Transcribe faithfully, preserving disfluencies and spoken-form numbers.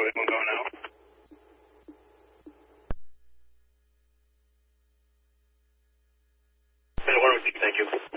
Charlie, one going now. Hey, one oh six, thank you.